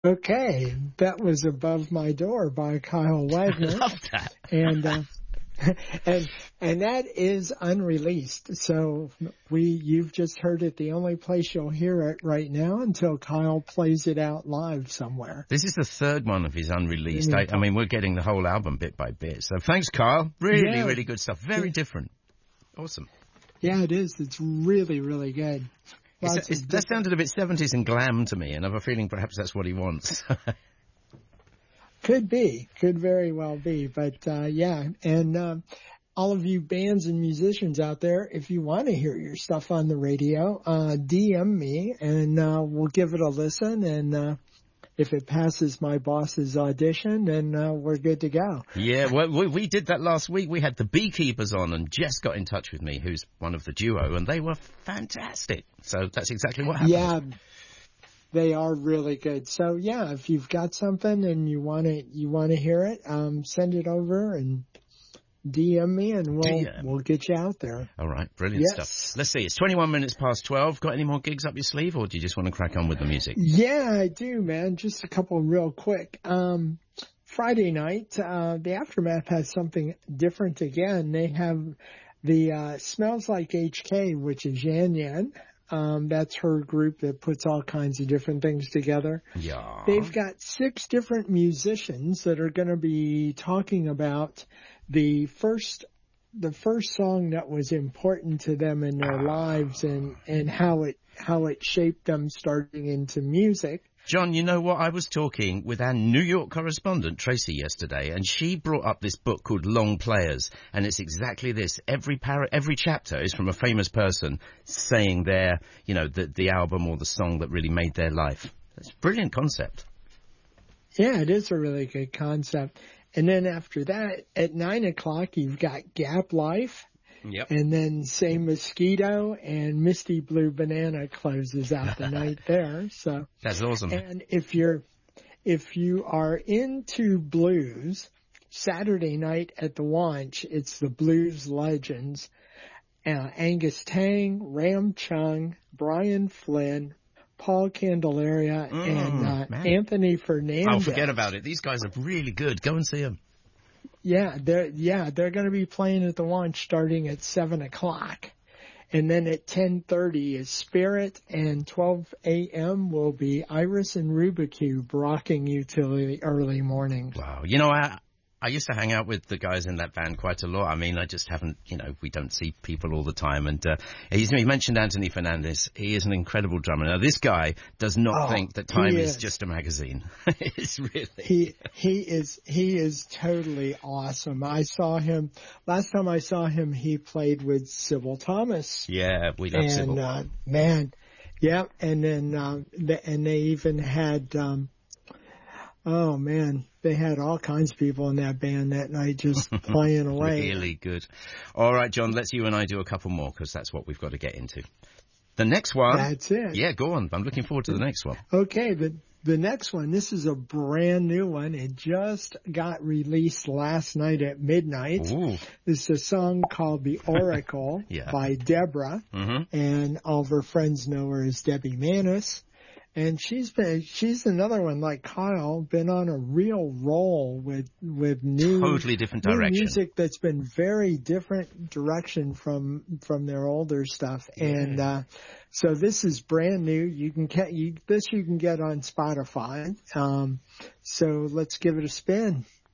Okay, that was Above My Door by Kyle I Wagner, love that. and and and that is unreleased. So you've just heard it. The only place you'll hear it right now until Kyle plays it out live somewhere. This is the third one of his unreleased. I mean, we're getting the whole album bit by bit. So thanks, Kyle. Really good stuff. Very different. Awesome. Yeah, it is. It's really, really good. That sounded a bit 70s and glam to me, and I have a feeling perhaps that's what he wants. Could be. Could very well be. But, yeah. And all of you bands and musicians out there, if you want to hear your stuff on the radio, DM me, and we'll give it a listen. And if it passes my boss's audition, then we're good to go. Yeah, well, we did that last week. We had the Beekeepers on, and Jess got in touch with me, who's one of the duo, and they were fantastic. So that's exactly what happened. Yeah, they are really good. So yeah, if you've got something and you want to hear it, send it over and DM me, and we'll get you out there. All right, brilliant stuff. Let's see, it's 21 minutes past 12. Got any more gigs up your sleeve, or do you just want to crack on with the music? Yeah, I do, man. Just a couple real quick. Friday night, the Aftermath has something different again. They have the Smells Like HK, which is Yan Yan. That's her group that puts all kinds of different things together. Yeah. They've got 6 different musicians that are going to be talking about the first song that was important to them in their lives and how it shaped them starting into music. John, you know what? I was talking with our New York correspondent, Tracy, yesterday, and she brought up this book called Long Players, and it's exactly this. Every chapter is from a famous person saying the album or the song that really made their life. It's a brilliant concept. Yeah, it is a really good concept. And then after that, at 9 o'clock, you've got Gap Life. Yep. And then Say Mosquito and Misty Blue Banana closes out the night there. So that's awesome. And if you are into blues, Saturday night at the Wanch, it's the Blues Legends. Angus Tang, Ram Chung, Brian Flynn, Paul Candelaria, and Anthony Fernandez. Oh, forget about it. These guys are really good. Go and see them. Yeah, they're going to be playing at the Wanch starting at 7 o'clock. And then at 10:30 is Spirit, and 12 a.m. will be Iris and Rubicube rocking you till the early morning. Wow. I used to hang out with the guys in that band quite a lot. I mean, I just haven't, we don't see people all the time. And he mentioned Anthony Fernandez. He is an incredible drummer. Now, this guy does not think that Time is just a magazine. It's really... He is totally awesome. Last time I saw him, he played with Sybil Thomas. Yeah, we love Sybil. And, man, yeah, and then, and they even had, oh man, they had all kinds of people in that band that night just playing away. Really good. All right, John, let's you and I do a couple more because that's what we've got to get into. The next one. That's it. Yeah, go on. I'm looking forward to the next one. Okay, the next one, this is a brand new one. It just got released last night at midnight. Ooh. This is a song called The Oracle by Deborah, and all of her friends know her as Debbie Manis. And she's another one like Kyle, been on a real roll with new, totally different direction. New music that's been very different direction from their older stuff. Yeah. And so this is brand new. You can get on Spotify. So let's give it a spin.